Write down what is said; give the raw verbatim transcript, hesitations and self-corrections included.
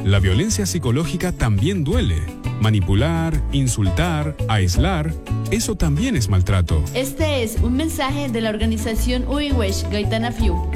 La violencia psicológica también duele. Manipular, insultar, aislar, eso también es maltrato. Este es un mensaje de la organización Uiwesh Gaitana Fiu.